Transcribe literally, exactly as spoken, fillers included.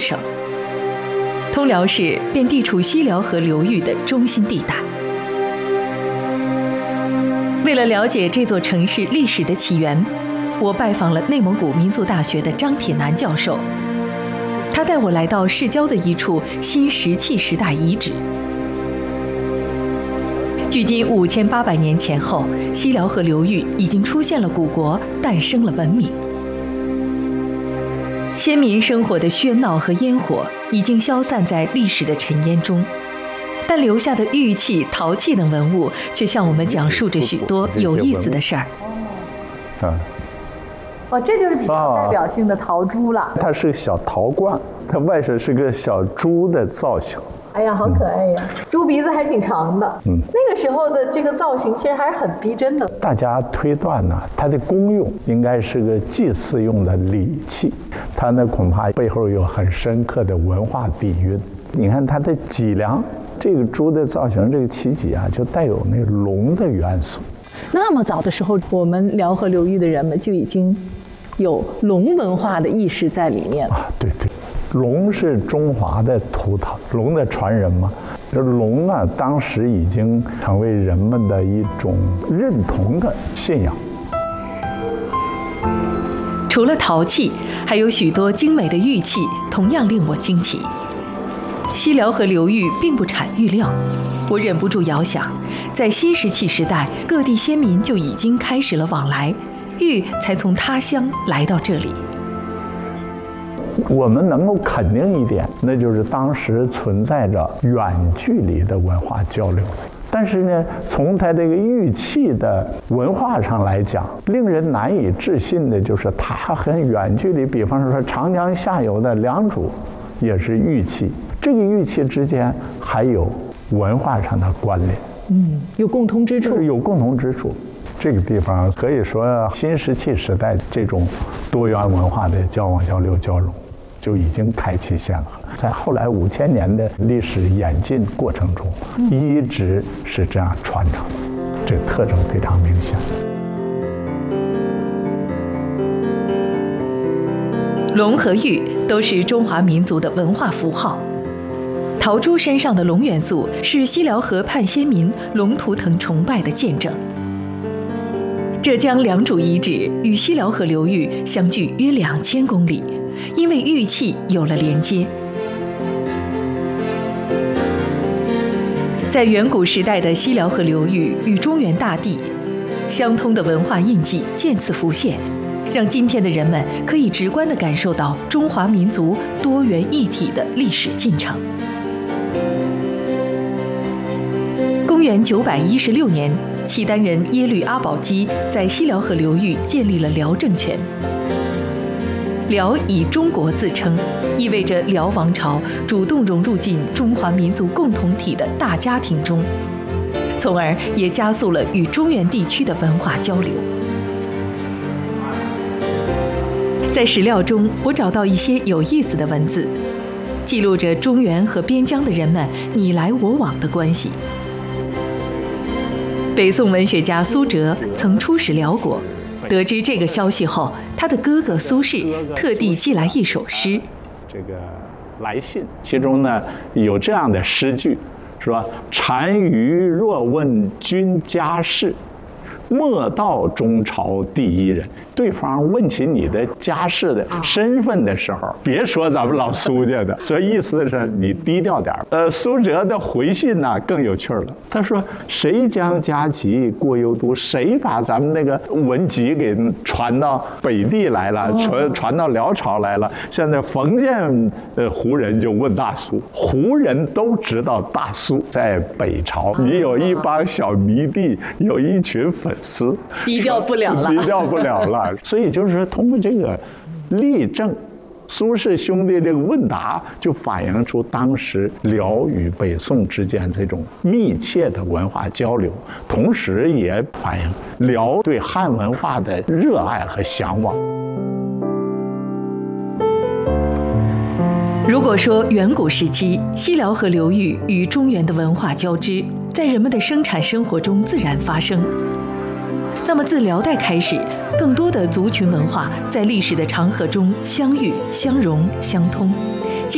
省。通辽市便地处西辽河流域的中心地带。为了了解这座城市历史的起源，我拜访了内蒙古民族大学的张铁南教授，他带我来到市郊的一处新石器时代遗址。距今五千八百年前后，西辽河流域已经出现了古国，诞生了文明。先民生活的喧闹和烟火已经消散在历史的尘烟中，但留下的玉器、陶器等文物却向我们讲述着许多有意思的事儿。 啊， 哦，这就是比较代表性的陶珠了。 它是个小陶罐，它外甥是个小猪的造型。 哎呀，好可爱呀！嗯、猪鼻子还挺长的。嗯，那个时候的这个造型其实还是很逼真的。 大家推断呢，它的功用应该是个祭祀用的礼器，它呢恐怕背后有很深刻的文化底蕴。你看它的脊梁，这个猪的造型，这个旗脊啊，就带有那个龙的元素。 那么早的时候，我们辽河流域的人们就已经有龙文化的意识在里面了。 啊，对对。龙是中华的图腾，龙的传人嘛。这龙啊，当时已经成为人们的一种认同的信仰。 除了陶器，还有许多精美的玉器，同样令我惊奇。西辽河流域并不产玉料，我忍不住遥想，在新石器时代，各地先民就已经开始了往来，玉才从他乡来到这里。 我们能够肯定一点，那就是当时存在着远距离的文化交流。但是呢，从它这个玉器的文化上来讲，令人难以置信的就是它很远距离，比方说长江下游的良渚也是玉器，这个玉器之间还有文化上的关联。 嗯，有共通之处。 有共同之处。这个地方可以说新石器时代这种多元文化的交往交流交融就已经开启先河，在后来五千年的历史演进过程中，一直是这样传承的，这个特征非常明显。 龙和玉都是中华民族的文化符号，陶珠身上的龙元素是西辽河畔先民龙图腾崇拜的见证。浙江良渚遗址与西辽河流域相距约两千公里，因为玉器有了连接。在远古时代的西辽河流域与中原大地，相通的文化印记渐次浮现，让今天的人们可以直观地感受到中华民族多元一体的历史进程。公元九百一十六年，契丹人耶律阿保机在西辽河流域建立了辽政权。辽以中国自称，意味着辽王朝主动融入进中华民族共同体的大家庭中，从而也加速了与中原地区的文化交流。在史料中，我找到一些有意思的文字，记录着中原和边疆的人们你来我往的关系。北宋文学家苏辙曾出使辽国，得知这个消息后，他的哥哥苏轼特地寄来一首诗。 这个来信，其中呢有这样的诗句，说：“单于若问君家事，莫道中朝第一人。”对方问起你的家世的身份的时候，别说咱们老苏家的，所以意思是你低调点。呃，苏辙的回信呢更有趣了，他说：“谁将家籍过幽都？谁把咱们那个文籍给传到北地来了，传传到辽朝来了？现在逢见呃胡人就问大苏，胡人都知道大苏在北朝，你有一帮小迷弟，有一群粉丝， 低调不了了， 低调不了了。”所以就是说，通过这个例证，苏轼兄弟这个问答，就反映出当时辽与北宋之间这种密切的文化交流，同时也反映辽对汉文化的热爱和向往。 如果说远古时期西辽河流域与中原的文化交织在人们的生产生活中自然发生，那么自辽代开始，更多的族群文化在历史的长河中相遇、相融、相通，